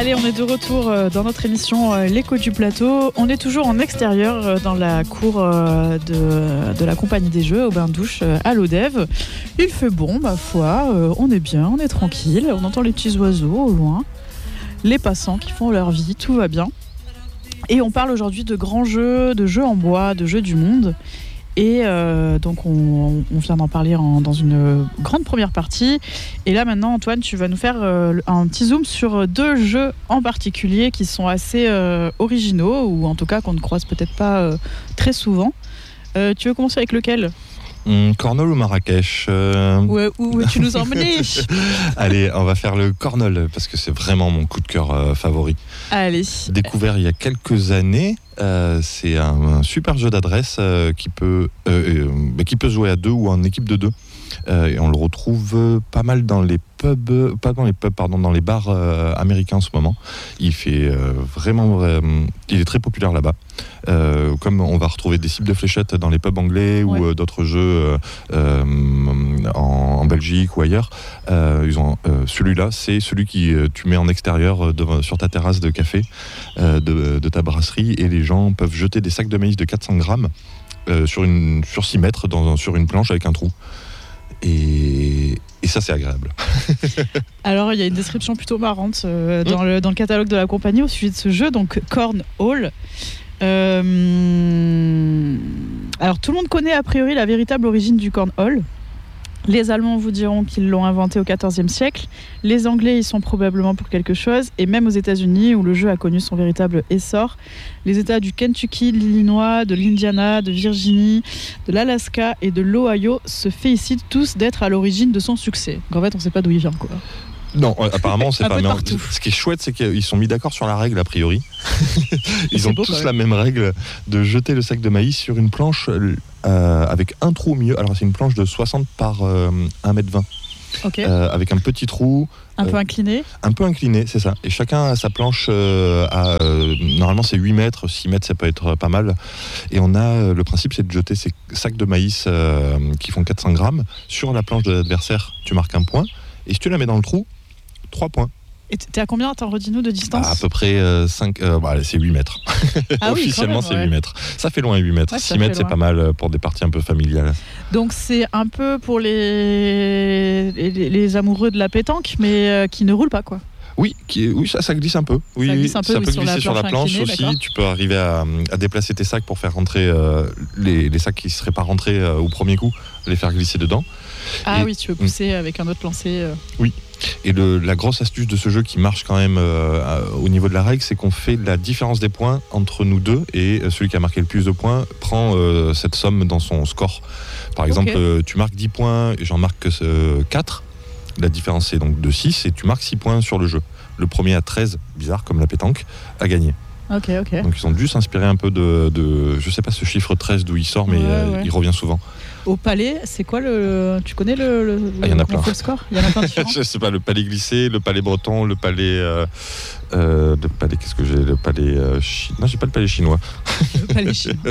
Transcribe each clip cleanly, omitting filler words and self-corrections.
Allez, on est de retour dans notre émission L'écho du plateau. On est toujours en extérieur dans la cour de la compagnie des jeux au bain-douche à l'Odève. Il fait bon, ma foi, on est bien, on est tranquille, on entend les petits oiseaux au loin, les passants qui font leur vie, tout va bien. Et on parle aujourd'hui de grands jeux, de jeux en bois, de jeux du monde. Et donc on vient d'en parler dans une grande première partie. Et là maintenant, Antoine, tu vas nous faire un petit zoom sur deux jeux en particulier qui sont assez originaux, ou en tout cas qu'on ne croise peut-être pas très souvent. Tu veux commencer avec lequel ? Cornhole ou Marrakech Où tu nous emmener ? Allez, on va faire le Cornhole parce que c'est vraiment mon coup de cœur favori. Allez. Découvert il y a quelques années, c'est un super jeu d'adresse qui peut se jouer à deux ou en équipe de deux. Et on le retrouve pas mal dans les dans les bars américains en ce moment. Il est très populaire là-bas. Comme on va retrouver des cibles de fléchettes dans les pubs anglais ou d'autres jeux en Belgique ou ailleurs, celui-là, c'est celui qui tu mets en extérieur sur ta terrasse de café de ta brasserie, et les gens peuvent jeter des sacs de maïs de 400 grammes sur 6 mètres sur une planche avec un trou. Et ça, c'est agréable. Alors, il y a une description plutôt marrante dans le catalogue de la compagnie au sujet de ce jeu, donc Cornhole. Alors, tout le monde connaît a priori la véritable origine du Cornhole. Les Allemands vous diront qu'ils l'ont inventé au XIVe siècle. Les Anglais y sont probablement pour quelque chose. Et même aux États-Unis, où le jeu a connu son véritable essor, les États du Kentucky, de l'Illinois, de l'Indiana, de Virginie, de l'Alaska et de l'Ohio se félicitent tous d'être à l'origine de son succès. Donc en fait, on ne sait pas d'où il vient, quoi. Non, apparemment, c'est pas. Mais ce qui est chouette, c'est qu'ils sont mis d'accord sur la règle, a priori. Ils ont tous la même règle de jeter le sac de maïs sur une planche avec un trou au milieu. Alors, c'est une planche de 60 par 1m20. Okay. Avec un petit trou. Un peu incliné. Un peu incliné, c'est ça. Et chacun a sa planche normalement, c'est 8 mètres, 6 mètres, ça peut être pas mal. Et on a. Le principe, c'est de jeter ces sacs de maïs qui font 400 grammes sur la planche de l'adversaire. Tu marques un point. Et si tu la mets dans le trou, 3 points. Et t'es à combien, attends, redis-nous, de distance ? À peu près 5, c'est 8 mètres. Officiellement, c'est 8 mètres. Ça fait loin, 8 mètres. 6 mètres, c'est pas mal pour des parties un peu familiales. Donc, c'est un peu pour les amoureux de la pétanque, mais qui ne roulent pas, quoi. Oui, ça glisse un peu. Oui, ça glisse un peu, ça peut glisser sur la planche inclinée, aussi. D'accord. Tu peux arriver à déplacer tes sacs pour faire rentrer les sacs qui ne seraient pas rentrés au premier coup, les faire glisser dedans. Oui, tu peux pousser avec un autre lancer. Oui. Et la grosse astuce de ce jeu qui marche quand même au niveau de la règle, c'est qu'on fait la différence des points entre nous deux, et celui qui a marqué le plus de points prend cette somme dans son score. Par exemple, tu marques 10 points et j'en marque 4. La différence c'est donc de 6, et tu marques 6 points sur le jeu. Le premier à 13, bizarre comme la pétanque, a gagné. Ok. Donc ils ont dû s'inspirer un peu de je sais pas ce chiffre 13 d'où il sort, mais il revient souvent. Au palais, c'est quoi tu connais il y en a plein. Le score ? Il y en a plein différents. Je sais pas, le palais glissé, le palais breton, le palais qu'est-ce que j'ai ? Le palais non, j'ai pas le palais chinois. Le palais chinois.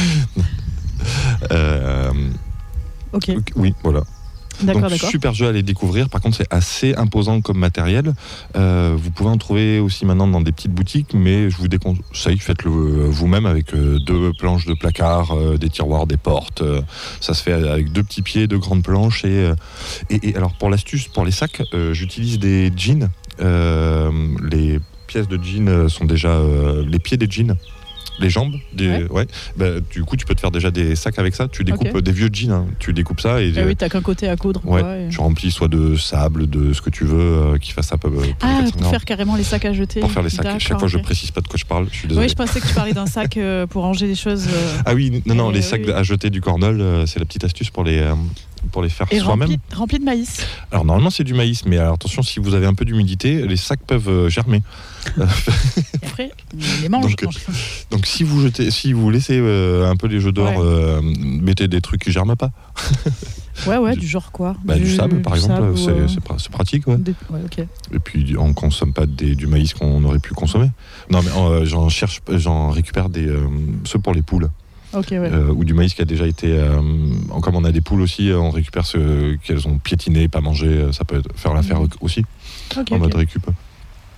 Ok. Oui, voilà. D'accord. Super jeu à aller découvrir. Par contre, c'est assez imposant comme matériel. Vous pouvez en trouver aussi maintenant dans des petites boutiques, mais je vous déconseille, faites-le vous-même avec 2 planches de placard, des tiroirs, des portes. Ça se fait avec 2 petits pieds, 2 grandes planches. Et alors, pour l'astuce, pour les sacs, j'utilise des jeans. Les pièces de jeans sont déjà les pieds des jeans. Les jambes, du coup tu peux te faire déjà des sacs avec ça. Tu découpes des vieux jeans, tu découpes ça et t'as qu'un côté à coudre. Tu remplis soit de sable, de ce que tu veux, qui fasse ça pour faire carrément les sacs à jeter. Pour faire les sacs. Chaque fois je précise pas de quoi je parle. Je suis désolé. Oui, je pensais que tu parlais d'un sac pour ranger des choses. Ah oui, non, les sacs à jeter du Cornhole, c'est la petite astuce pour les faire soi-même. Rempli de maïs. Alors normalement c'est du maïs, mais alors, attention, si vous avez un peu d'humidité, les sacs peuvent germer. Et après, les mange. Donc si vous laissez un peu les jeux dehors, mettez des trucs qui germent pas. Du genre quoi ? Du sable par exemple, c'est pratique. Et puis on consomme pas du maïs qu'on aurait pu consommer. Non mais j'en récupère ceux pour les poules. Ou du maïs qui a déjà été comme on a des poules aussi, on récupère ceux qu'elles ont piétiné, pas mangé, ça peut faire l'affaire aussi en mode récup.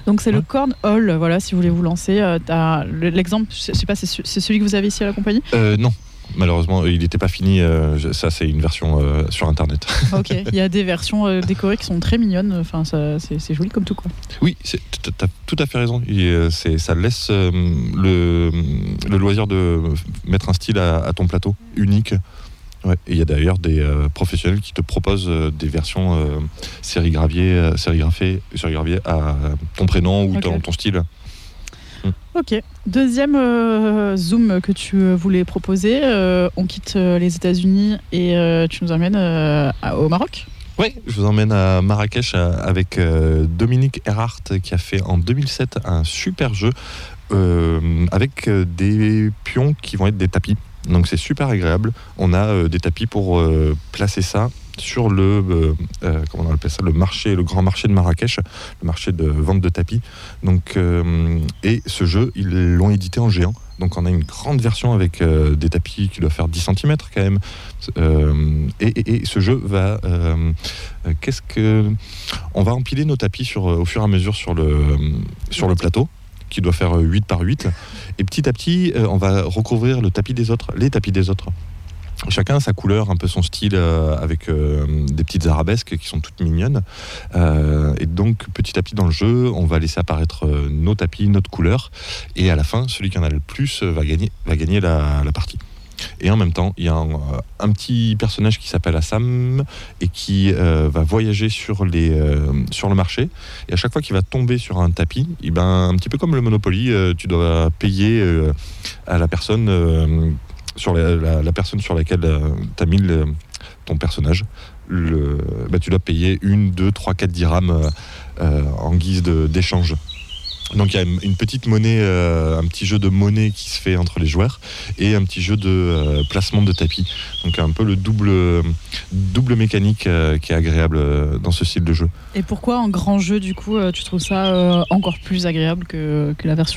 Donc c'est le cornhole, voilà, si vous voulez vous lancer. T'as l'exemple, je sais pas, c'est celui que vous avez ici à la compagnie ? Non. Malheureusement, il n'était pas fini. Ça, c'est une version sur Internet. Ok, il y a des versions décorées qui sont très mignonnes. Enfin, c'est joli comme tout, quoi. Oui, tu as tout à fait raison. Ça laisse le loisir de mettre un style à ton plateau unique. Ouais. Et il y a d'ailleurs des professionnels qui te proposent des versions sérigraphées à ton prénom ou ton style. Ok. Deuxième zoom que tu voulais proposer. On quitte les États-Unis et tu nous emmènes au Maroc. Oui, je vous emmène à Marrakech avec Dominique Erhardt qui a fait en 2007 un super jeu avec des pions qui vont être des tapis. Donc c'est super agréable. On a des tapis pour placer ça sur le comment on appelle ça, le grand marché de Marrakech, le marché de vente de tapis. Donc et ce jeu, ils l'ont édité en géant. Donc on a une grande version avec des tapis qui doivent faire 10 cm quand même. Et ce jeu va on va empiler nos tapis au fur et à mesure sur le plateau, qui doit faire 8 par 8. Et petit à petit, on va recouvrir les tapis des autres. Chacun a sa couleur, un peu son style, avec des petites arabesques qui sont toutes mignonnes. Et donc, petit à petit dans le jeu, on va laisser apparaître nos tapis, notre couleur. Et à la fin, celui qui en a le plus va gagner la partie. Et en même temps, il y a un petit personnage qui s'appelle Assam et qui va voyager sur le marché. Et à chaque fois qu'il va tomber sur un tapis, un petit peu comme le Monopoly, tu dois payer à la personne sur la personne sur laquelle tu as mis ton personnage. Tu dois payer 1, 2, 3, 4 dirhams en guise d'échange. Donc il y a une petite monnaie, un petit jeu de monnaie qui se fait entre les joueurs et un petit jeu de placement de tapis. Donc un peu le double mécanique qui est agréable dans ce style de jeu. Et pourquoi en grand jeu, du coup, tu trouves ça encore plus agréable que la version